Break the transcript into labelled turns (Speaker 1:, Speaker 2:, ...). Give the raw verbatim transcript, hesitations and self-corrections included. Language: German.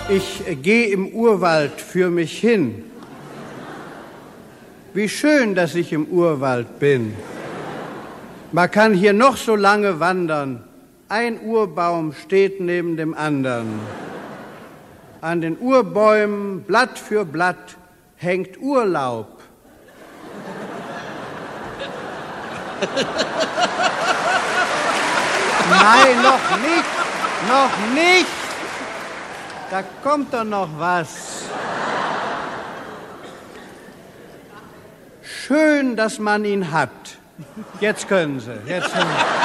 Speaker 1: Ich gehe im Urwald für mich hin. Wie schön, dass ich im Urwald bin. Man kann hier noch so lange wandern. Ein Urbaum steht neben dem anderen. An den Urbäumen, Blatt für Blatt, hängt Urlaub. Nein, noch nicht, noch nicht. Da kommt doch noch was. Schön, dass man ihn hat. Jetzt können Sie, jetzt können Sie.